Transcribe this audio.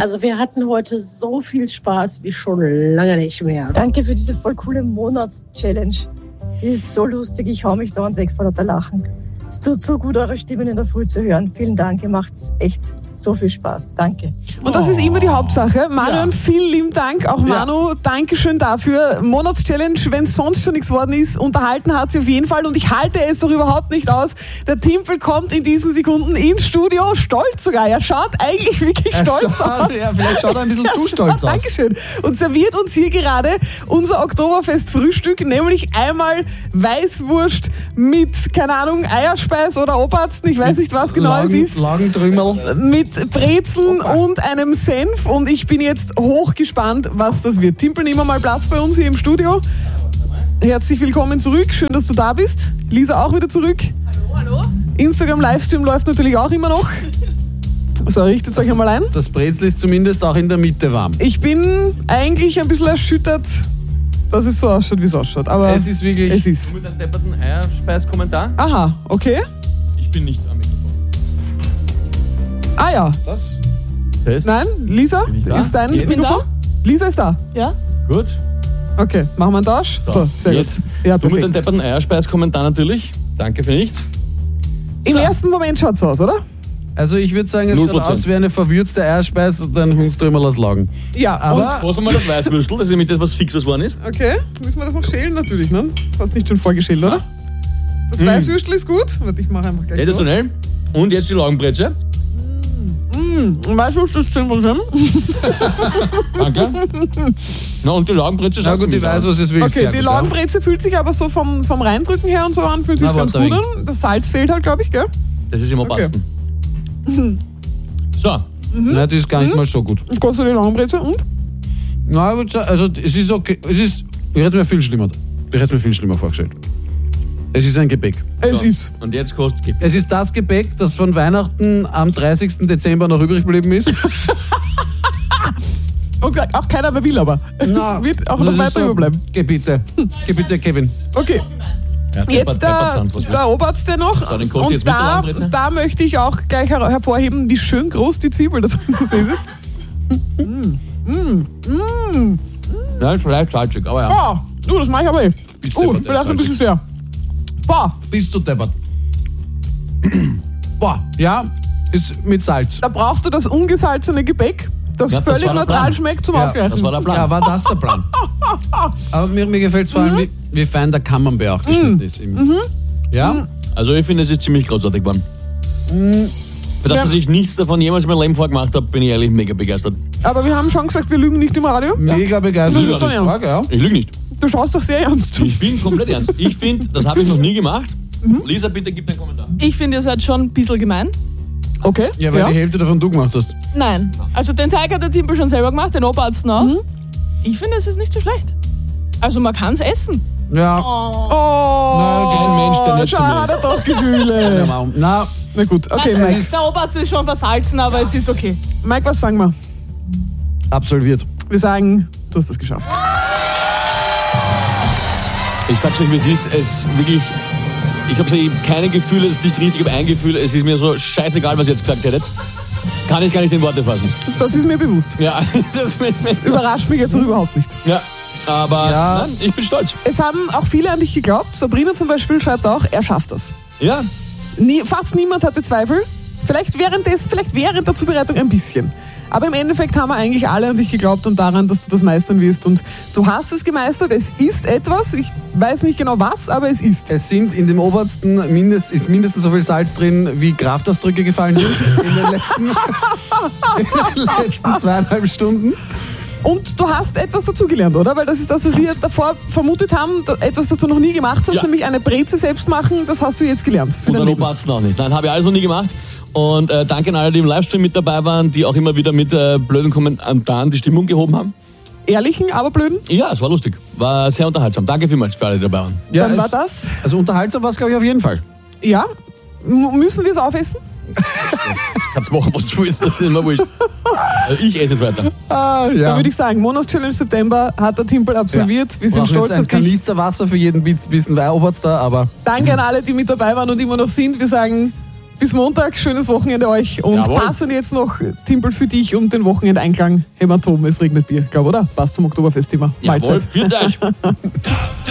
Also wir hatten heute so viel Spaß wie schon lange nicht mehr. Danke für diese voll coole Monats-Challenge. Die ist so lustig, ich hau mich dauernd weg vor lauter Lachen. Es tut so gut, eure Stimmen in der Früh zu hören. Vielen Dank, ihr macht's echt so viel Spaß. Danke. Und das ist immer die Hauptsache. Marion, vielen lieben Dank. Auch Manu, Dankeschön dafür. Monatschallenge, wenn es sonst schon nichts worden ist, unterhalten hat sie auf jeden Fall. Und ich halte es doch überhaupt nicht aus. Der Timpel kommt in diesen Sekunden ins Studio, stolz sogar. Er schaut eigentlich wirklich stolz aus. Ja, vielleicht schaut er ein bisschen zu stolz aus. Dankeschön. Und serviert uns hier gerade unser Oktoberfest-Frühstück, nämlich einmal Weißwurst mit, keine Ahnung, Eierspeis oder Oberarzt, ich weiß nicht, was genau es ist. Lagentrümmel. Mit Brezeln und einem Senf, und ich bin jetzt hochgespannt, was das wird. Timpel, nimm mal Platz bei uns hier im Studio. Herzlich willkommen zurück, schön, dass du da bist. Lisa auch wieder zurück. Hallo. Instagram-Livestream läuft natürlich auch immer noch. So, richtet euch einmal ein. Das Brezel ist zumindest auch in der Mitte warm. Ich bin eigentlich ein bisschen erschüttert, dass es so ausschaut, wie es ausschaut. Aber es ist wirklich... Es ist. Mit einem depperten Eierspeis-Kommentar. Aha, okay. Ich bin nicht am Mikrofon. Ah ja. Was? Test. Nein, Lisa, ist dein Mikrofon? Lisa ist da. Ja? Gut. Okay, machen wir einen Tausch? So, sehr jetzt. gut. Ja, Du mit perfekt. einem depperten Eierspeis-Kommentar natürlich. Danke für nichts. Im ersten Moment schaut es so aus, oder? Also ich würde sagen, es schaut 0%. aus wie eine verwürzte Eierspeis und ein Hundstrümmerl aus Lagen. Ja, Aber Was wir mal das Weißwürstel, das ist nämlich das, was fix was worden ist. okay, müssen wir das noch schälen natürlich, ne? Das hast nicht schon vorgeschält, oder? Das Weißwürstel ist gut. Warte, ich mache einfach gleich so. Traditionell. Und jetzt die Laugenbretsche. Weißwürstel ist 10%. Danke. Na, und die Laugenbretsche ist na auch gut, ich ziemlich weiß, laut. was es will. Okay, die Laugenbreze fühlt sich aber so vom Reindrücken her und so an, fühlt sich Na, ganz warte, gut an. Das Salz fehlt halt, glaube ich, gell? Das ist immer Okay. passen. So. Nein, das ist gar nicht mal so gut. Und kostet die Laugenbreze und? Na, ich würd sagen, also es ist okay. Ich hätte mir viel schlimmer vorgestellt. Es ist ein Gebäck. Es So. ist. Und jetzt kostet Gebäck. Es ist das Gebäck, das von Weihnachten am 30. Dezember noch übrig geblieben ist. Und auch keiner mehr will, aber es wird auch noch das ist weiter überbleiben. Geh bitte, Kevin. Okay. Ja, Jetzt der Oberste noch. So, den kostet Und jetzt mit der da, Laugenbreze. da möchte ich auch gleich hervorheben, wie schön groß die Zwiebel da drin ist. Ja, vielleicht salzig, aber ja. Boah, du, das mache ich aber eh. Bist deppert, Vielleicht ein bisschen sehr. Boah, Bist du deppert. Boah, ja, ist mit Salz. da brauchst du das ungesalzene Gebäck, das Ja, das völlig war der neutral Plan. schmeckt zum Ja, Ausgleichen. Das war der Plan. Ja, war das der Plan. Aber mir gefällt es vor allem, wie fein der Camembert auch geschnitten ist. Ja? Also ich finde, es ist ziemlich großartig geworden. Für das, Ja. dass ich nichts davon jemals in meinem Leben vorgemacht habe, bin ich ehrlich mega begeistert. Aber wir haben schon gesagt, wir lügen nicht im Radio. Mega begeistert. Das ist doch ernst. Frage, ja. Ich lüge nicht. Du schaust doch sehr ernst. Ich bin komplett ernst. Ich finde, das habe ich noch nie gemacht. Lisa, bitte gib einen Kommentar. Ich finde, ihr seid schon ein bisschen gemein. Okay. Ja, weil die Hälfte davon du gemacht hast. Nein. Also den Teig hat der Timpel schon selber gemacht, den Oberarzt auch. Ich finde, es ist nicht so schlecht. Also man kann es essen. Ja. Oh, kein Mensch, der nicht schau, zu mir hat er doch Gefühle. Na, Na gut, okay, Nein, Mike. der Oberarzt ist schon versalzen, aber es ist okay. Mike, was sagen wir? absolviert. Wir sagen, du hast es geschafft. Ich sag's euch, wie es ist. Es wirklich. Ich habe keine Gefühle, das ist nicht richtig, ich habe ein Gefühl. Es ist mir so scheißegal, was ihr jetzt gesagt hättet. Kann ich gar nicht in Worte fassen. Das ist mir bewusst. Ja, Überrascht mich jetzt auch überhaupt nicht. ja. Aber Ja. nein, ich bin stolz. Es haben auch viele an dich geglaubt. Sabrina zum Beispiel schreibt auch, er schafft das. Ja, Fast niemand hatte Zweifel. Vielleicht während der Zubereitung ein bisschen. Aber im Endeffekt haben wir eigentlich alle an dich geglaubt und daran, dass du das meistern wirst. Und du hast es gemeistert. Es ist etwas. Ich weiß nicht genau was, aber es ist. Es sind in dem Obersten ist mindestens so viel Salz drin, wie Kraftausdrücke gefallen sind in den letzten 2,5 Stunden. Und du hast etwas dazugelernt, oder? Weil das ist das, was wir davor vermutet haben. Etwas, das du noch nie gemacht hast, Ja. nämlich eine Breze selbst machen. Das hast du jetzt gelernt. Für und dein ein Leben. Oberarzt noch nicht. Nein, habe ich alles noch nie gemacht. Und danke an alle, die im Livestream mit dabei waren, die auch immer wieder mit blöden Kommentaren die Stimmung gehoben haben. Ehrlichen, aber blöden. Ja, es war lustig. War sehr unterhaltsam. Danke vielmals für alle, die dabei waren. Ja, Dann war das. Also unterhaltsam war es, glaube ich, auf jeden Fall. Ja. Müssen wir es aufessen? Kannst machen, was du willst, das ist immer wurscht. Also ich esse jetzt weiter. Ah, Da ja. würde ich sagen, Monatschallenge September hat der Timpel absolviert. Wir sind Brauchen stolz jetzt ein auf dich. Kanister Wasser für jeden Bissen Oberst da, aber Danke an alle, die mit dabei waren und immer noch sind. Wir sagen Bis Montag, schönes Wochenende euch. Und Jawohl. passen jetzt noch Timpel für dich und den Wochenendeinklang Hämatom, es regnet Bier. Ich glaube, oder? Passt zum Oktoberfest-Thema. Jawohl, Mahlzeit. vielen Dank.